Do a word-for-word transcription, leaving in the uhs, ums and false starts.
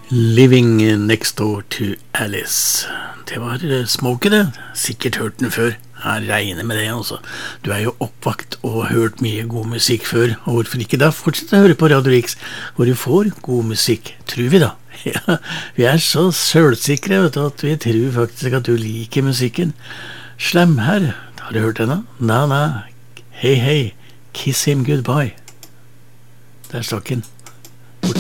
Living Next Door to Alice. Det var Smokey, det. Sikkert hørt den før. Jeg regner med det, altså. Du er jo oppvakt og hørt mye god musikk før, og hvorfor ikke da fortsette å høre på Radio Riks, hvor du får god musikk, tror vi da. Ja, vi er så selvsikre, vet du, at vi tror faktisk at du liker musikken. Slem her, har du hørt henne? Na, na, hei, hei, kiss him goodbye. Der stakk den.